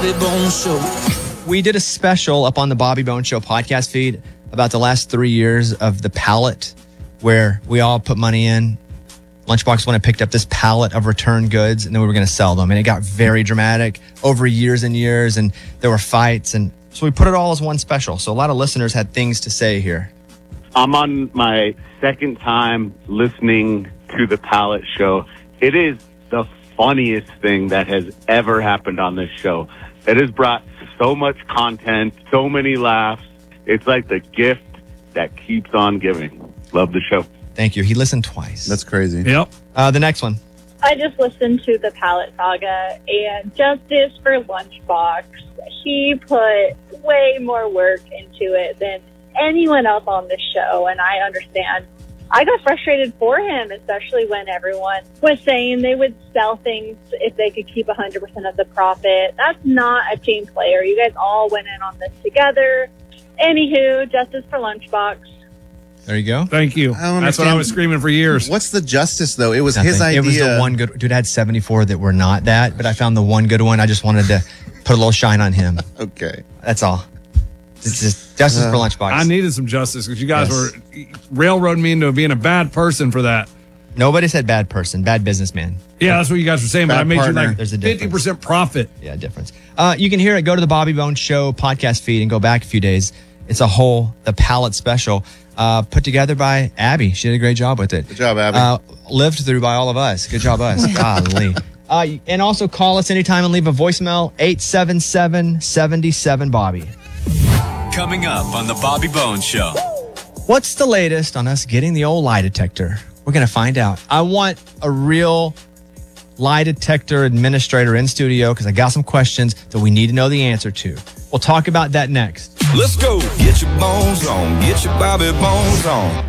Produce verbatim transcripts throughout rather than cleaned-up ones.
Bobby Bones Show. We did a special up on the Bobby Bones Show podcast feed about the last three years of the pallet, where we all put money in. Lunchbox went and picked up this pallet of returned goods, and then we were going to sell them. And it got very dramatic over years and years, and there were fights. And so we put it all as one special. So a lot of listeners had things to say here. I'm on my second time listening to the Pallet Show. It is the funniest thing that has ever happened on this show. It has brought so much content, so many laughs. It's like the gift that keeps on giving. Love the show. Thank you. He listened twice. That's crazy. Yep. Uh, the next one. I just listened to the Pallet Saga, and justice for Lunchbox. He put way more work into it than anyone else on the show, and I understand. I got frustrated for him, especially when everyone was saying they would sell things if they could keep one hundred percent of the profit. That's not a team player. You guys all went in on this together. Anywho, justice for Lunchbox. There you go. Thank you. That's what I was screaming for years. What's the justice, though? It was Nothing. his idea. It was the one good. Dude, I had seventy-four that were not that, but I found the one good one. I just wanted to put a little shine on him. Okay. That's all. It's just justice Uh, for Lunchbox. I needed some justice because you guys Yes. were railroading me into being a bad person for that. Nobody said bad person, bad businessman. Yeah, that's what you guys were saying, but Bad I made partner. you like There's a fifty percent profit. Yeah, difference. Uh, you can hear it. Go to the Bobby Bones Show podcast feed and go back a few days. It's a whole, the palette special, uh, put together by Abby. She did a great job with it. Good job, Abby. Uh, lived through by all of us. Good job, us. Golly. Uh, and also call us anytime and leave a voicemail, eight seven seven, seven seven, Bobby. Coming up on the Bobby Bones Show. What's the latest on us getting the old lie detector? We're going to find out. I want a real lie detector administrator in studio because I got some questions that we need to know the answer to. We'll talk about that next. Let's go. Get your bones on. Get your Bobby Bones on.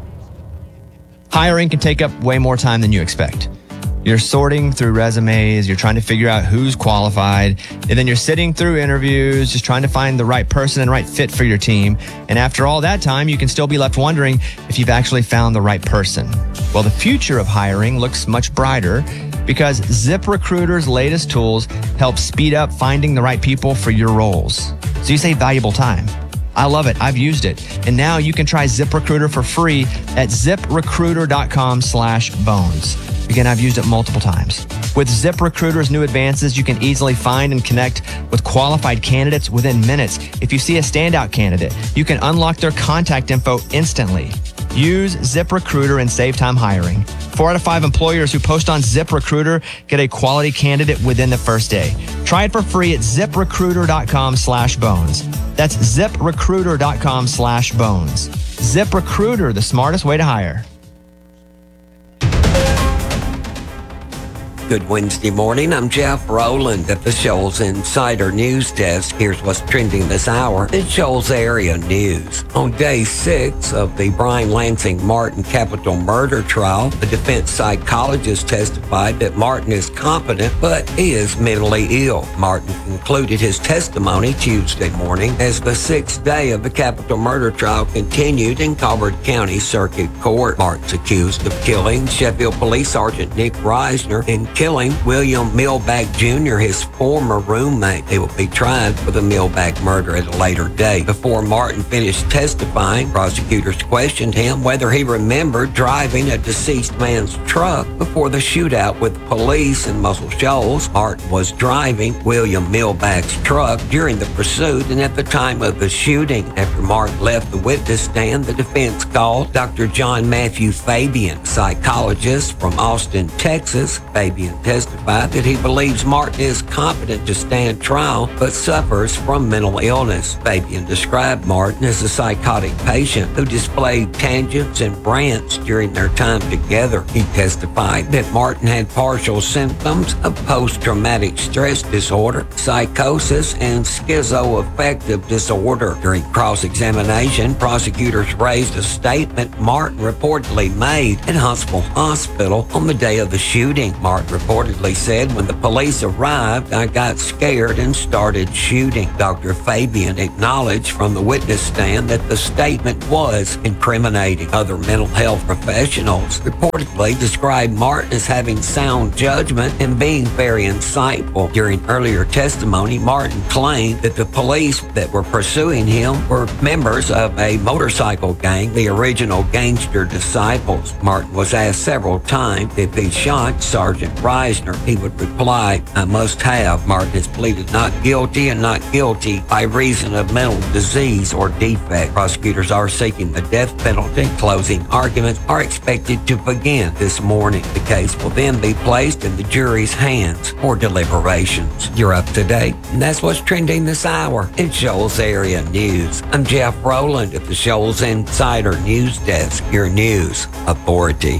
Hiring can take up way more time than you expect. You're sorting through resumes, you're trying to figure out who's qualified, and then you're sitting through interviews, just trying to find the right person and right fit for your team. And after all that time, you can still be left wondering if you've actually found the right person. Well, the future of hiring looks much brighter because ZipRecruiter's latest tools help speed up finding the right people for your roles. So you save valuable time. I love it. I've used it. And now you can try ZipRecruiter for free at ziprecruiter.com slash bones. Again, I've used it multiple times. With ZipRecruiter's new advances, you can easily find and connect with qualified candidates within minutes. If you see a standout candidate, you can unlock their contact info instantly. Use ZipRecruiter and save time hiring. Four out of five employers who post on ZipRecruiter get a quality candidate within the first day. Try it for free at ziprecruiter.com slash bones. That's ziprecruiter.com slash bones. ZipRecruiter, the smartest way to hire. Good Wednesday morning. I'm Jeff Rowland at the Shoals Insider News Desk. Here's what's trending this hour in Shoals area news. On day six of the Brian Lansing Martin capital murder trial, the defense psychologist testified that Martin is competent, but he is mentally ill. Martin concluded his testimony Tuesday morning as the sixth day of the capital murder trial continued in Colbert County Circuit Court. Martin's accused of killing Sheffield Police Sergeant Nick Reisner and killing William Milback Junior, his former roommate. They will be tried for the Milback murder at a later date. Before Martin finished testifying, prosecutors questioned him whether he remembered driving a deceased man's truck before the shootout with police in Muscle Shoals. Martin was driving William Milback's truck during the pursuit and at the time of the shooting. After Martin left the witness stand, the defense called Doctor John Matthew Fabian, psychologist from Austin, Texas. Fabian testified that he believes Martin is competent to stand trial but suffers from mental illness. Fabian described Martin as a psychotic patient who displayed tangents and rants during their time together. He testified that Martin had partial symptoms of post-traumatic stress disorder, psychosis, and schizoaffective disorder. During cross-examination, prosecutors raised a statement Martin reportedly made at Huntsville Hospital on the day of the shooting. Martin reportedly said, when the police arrived, I got scared and started shooting. Doctor Fabian acknowledged from the witness stand that the statement was incriminating. Other mental health professionals reportedly described Martin as having sound judgment and being very insightful. During earlier testimony, Martin claimed that the police that were pursuing him were members of a motorcycle gang, the original Gangster Disciples. Martin was asked several times if he shot Sergeant Reisner. He would reply, I must have. Martin has pleaded not guilty and not guilty by reason of mental disease or defect. Prosecutors are seeking the death penalty. Closing arguments are expected to begin this morning. The case will then be placed in the jury's hands for deliberations. You're up to date, and that's what's trending this hour in Shoals Area News. I'm Jeff Rowland at the Shoals Insider News Desk, your news authority.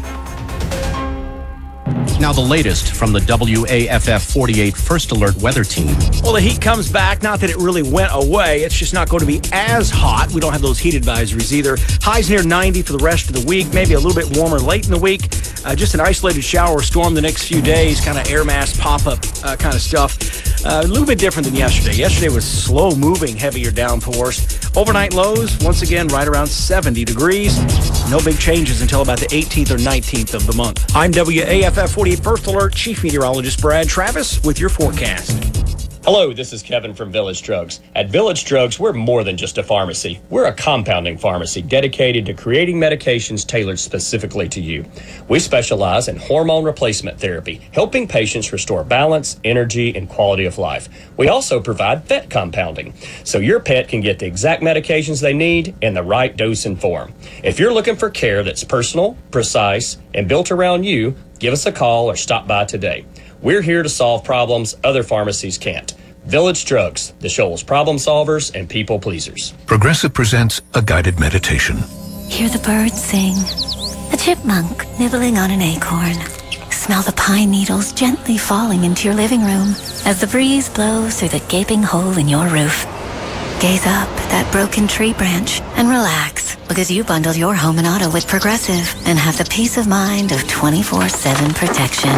Now the latest from the W A F F forty-eight First Alert Weather Team. Well, the heat comes back. Not that it really went away. It's just not going to be as hot. We don't have those heat advisories either. Highs near ninety for the rest of the week. Maybe a little bit warmer late in the week. Uh, just an isolated shower or storm the next few days. Kind of air mass pop-up uh, kind of stuff. Uh, a little bit different than yesterday. Yesterday was slow-moving, heavier downpours. Overnight lows, once again, right around seventy degrees. No big changes until about the eighteenth or nineteenth of the month. I'm W A F F forty-eight First Alert Chief Meteorologist Brad Travis with your forecast. Hello, this is Kevin from Village Drugs. At Village Drugs, we're more than just a pharmacy. We're a compounding pharmacy dedicated to creating medications tailored specifically to you. We specialize in hormone replacement therapy, helping patients restore balance, energy, and quality of life. We also provide vet compounding, so your pet can get the exact medications they need in the right dose and form. If you're looking for care that's personal, precise, and built around you, give us a call or stop by today. We're here to solve problems other pharmacies can't. Village Drugs, the Shoals problem solvers and people pleasers. Progressive presents a guided meditation. Hear the birds sing, a chipmunk nibbling on an acorn. Smell the pine needles gently falling into your living room as the breeze blows through the gaping hole in your roof. Gaze up at that broken tree branch and relax, because you bundle your home and auto with Progressive and have the peace of mind of twenty-four seven protection.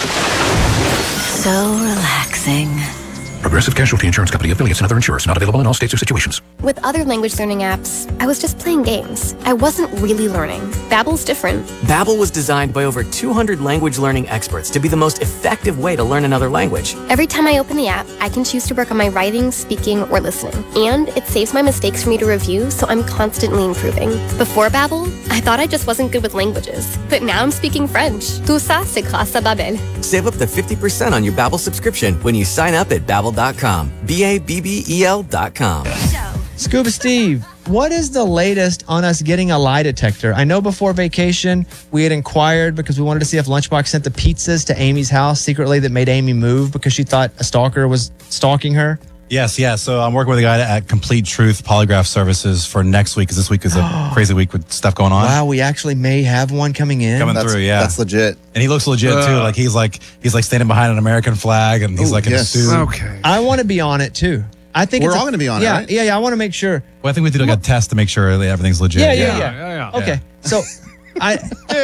So relaxing. Progressive Casualty Insurance Company, affiliates, and other insurers. Not available in all states or situations. With other language learning apps, I was just playing games. I wasn't really learning. Babbel's different. Babbel was designed by over two hundred language learning experts to be the most effective way to learn another language. Every time I open the app, I can choose to work on my writing, speaking, or listening. And it saves my mistakes for me to review, so I'm constantly improving. Before Babbel, I thought I just wasn't good with languages. But now I'm speaking French. Tout ça, c'est grâce à Babbel. Save up to fifty percent on your Babbel subscription when you sign up at Babbel dot com. B A B B E L dot com. Scuba Steve, what is the latest on us getting a lie detector? I know before vacation, we had inquired because we wanted to see if Lunchbox sent the pizzas to Amy's house secretly that made Amy move because she thought a stalker was stalking her. Yes, yeah. So I'm working with a guy at Complete Truth Polygraph Services for next week because this week is a crazy week with stuff going on. Wow, we actually may have one coming in. Coming that's, through, yeah. That's legit. And he looks legit Uh, too. Like he's like he's like standing behind an American flag and he's Ooh, like in yes. a suit. Okay. I want to be on it too. I think We're it's all going to be on yeah, it, right? Yeah, yeah. I want to make sure. Well, I think we have to do like a test to make sure that everything's legit. Yeah, yeah, yeah. Yeah, yeah, yeah. Okay, so I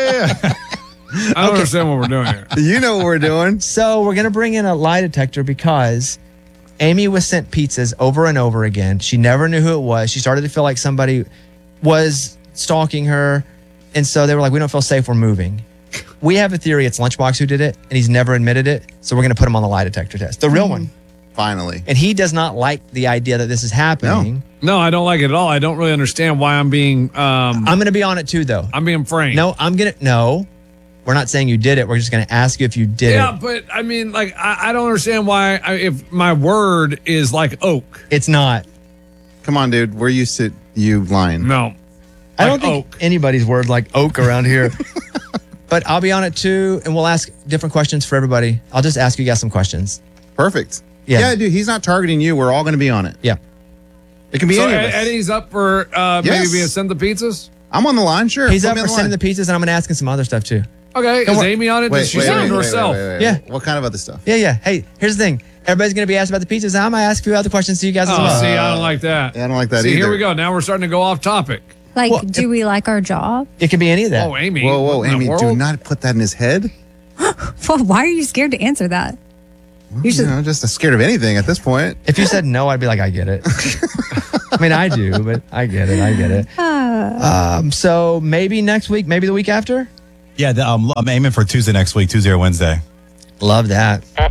I don't understand what we're doing here. You know what we're doing. so we're gonna bring in a lie detector because Amy was sent pizzas over and over again. She never knew who it was. She started to feel like somebody was stalking her, and so they were like, "We don't feel safe. We're moving." We have a theory it's Lunchbox who did it, and he's never admitted it. So we're gonna put him on the lie detector test, the real one. Finally. And he does not like the idea that this is happening. No, I don't like it at all. I don't really understand why I'm being. Um, I'm going to be on it too, though. I'm being framed. No, I'm going to. No, we're not saying you did it. We're just going to ask you if you did Yeah, it. but I mean, like, I, I don't understand why. I, if my word is like oak, It's not. Come on, dude. We're used to you lying. no. I don't Like think oak. anybody's word like oak around here. But I'll be on it too, and we'll ask different questions for everybody. I'll just ask you guys some questions. Perfect. Yeah. Yeah, dude. He's not targeting you. We're all going to be on it. Yeah. It can be So any of Ed- us. Eddie's up for uh, Yes. maybe being sent the pizzas. I'm on the line. Sure. He's Put up me for on the sending line. the pizzas, and I'm going to ask him some other stuff too. Okay, Come is on. Amy on it? Wait, Does she wait, send wait, it to wait, herself? wait, wait, wait. Yeah. What kind of other stuff? Yeah, yeah. Hey, here's the thing. Everybody's going to be asked about the pizzas. and I might ask a few other questions to you guys as Oh, well. see, I don't like that. Yeah, I don't like that see, either. here we go. Now we're starting to go off topic. Like, Well, do we like our job? It could be any of that. Oh, Amy. Whoa, whoa, what in the Amy. Do world? not put that in his head. Well, why are you scared to answer that? You should, know, just scared of anything at this point. If you said no, I'd be like, I get it. I mean, I do, but I get it. I get it. Um, so maybe next week, maybe the week after? Yeah, the, um, I'm aiming for Tuesday next week, Tuesday or Wednesday. Love that.